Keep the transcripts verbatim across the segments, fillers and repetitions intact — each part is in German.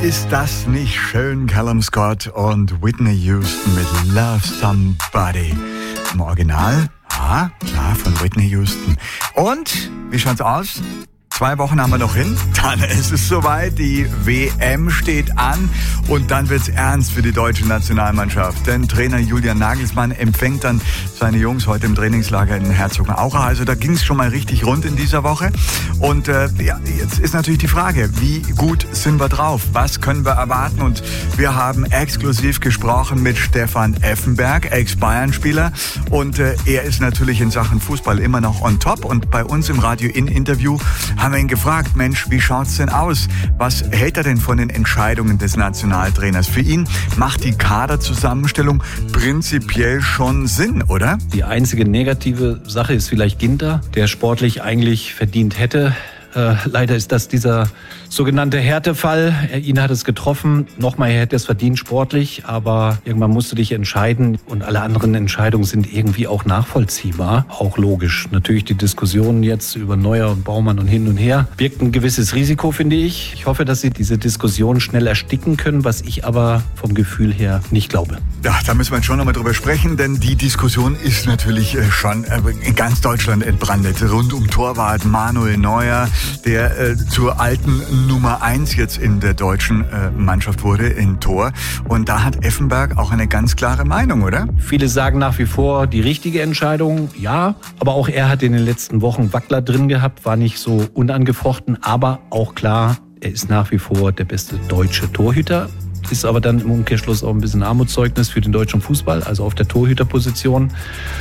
Ist das nicht schön? Callum Scott und Whitney Houston mit Love Somebody. Im Original, ja, klar, von Whitney Houston. Und, wie schaut's aus? Zwei Wochen haben wir noch hin, dann ist es soweit, die W M steht an und dann wird's ernst für die deutsche Nationalmannschaft. Denn Trainer Julian Nagelsmann empfängt dann seine Jungs heute im Trainingslager in Herzogenaurach. Also da ging's schon mal richtig rund in dieser Woche. Und äh, ja, jetzt ist natürlich die Frage, wie gut sind wir drauf? Was können wir erwarten? Und wir haben exklusiv gesprochen mit Stefan Effenberg, Ex-Bayern-Spieler. Und äh, er ist natürlich in Sachen Fußball immer noch on top. Und bei uns im Radio-In-Interview haben wir ihn gefragt, Mensch, wie schaut's denn aus? Was hält er denn von den Entscheidungen des Nationaltrainers? Für ihn macht die Kaderzusammenstellung prinzipiell schon Sinn, oder? Die einzige negative Sache ist vielleicht Ginter, der sportlich eigentlich verdient hätte. Äh, leider ist das dieser sogenannte Härtefall. Ihn hat es getroffen. Nochmal, er hätte es verdient sportlich, aber irgendwann musst du dich entscheiden und alle anderen Entscheidungen sind irgendwie auch nachvollziehbar, auch logisch. Natürlich die Diskussionen jetzt über Neuer und Baumann und hin und her birgt ein gewisses Risiko, finde ich. Ich hoffe, dass sie diese Diskussion schnell ersticken können, was ich aber vom Gefühl her nicht glaube. Ja, da müssen wir schon nochmal drüber sprechen, denn die Diskussion ist natürlich schon in ganz Deutschland entbrandet. Rund um Torwart Manuel Neuer, der äh, zur alten Nummer eins jetzt in der deutschen äh, Mannschaft wurde, in Tor. Und da hat Effenberg auch eine ganz klare Meinung, oder? Viele sagen nach wie vor die richtige Entscheidung, ja. Aber auch er hat in den letzten Wochen Wackler drin gehabt, war nicht so unangefochten. Aber auch klar, er ist nach wie vor der beste deutsche Torhüter. Ist aber dann im Umkehrschluss auch ein bisschen Armutszeugnis für den deutschen Fußball, also auf der Torhüterposition,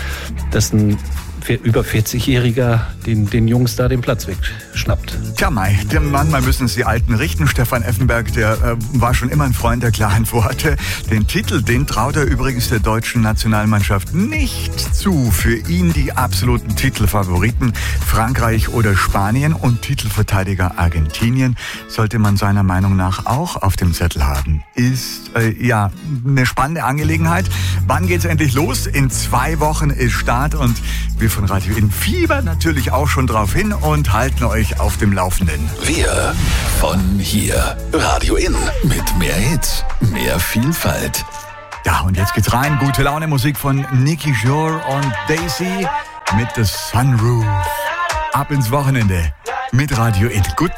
dass ein über vierzigjähriger den, den Jungs da den Platz wegschnappt. Tja, Mai, manchmal müssen es die Alten richten. Stefan Effenberg, der äh, war schon immer ein Freund der klaren Worte. Den Titel, den traut er übrigens der deutschen Nationalmannschaft nicht zu. Für ihn die absoluten Titelfavoriten Frankreich oder Spanien und Titelverteidiger Argentinien sollte man seiner Meinung nach auch auf dem Zettel haben. Ist äh, ja eine spannende Angelegenheit. Wann geht's endlich los? In zwei Wochen ist Start und wir von Radio In fiebern natürlich auch schon drauf hin und halten euch auf dem Laufenden. Wir von hier. Radio In mit mehr Hits, mehr Vielfalt. Ja, und jetzt geht's rein. Gute Laune Musik von Nicky Jor und Daisy mit The Sunroof. Ab ins Wochenende mit Radio In. Guten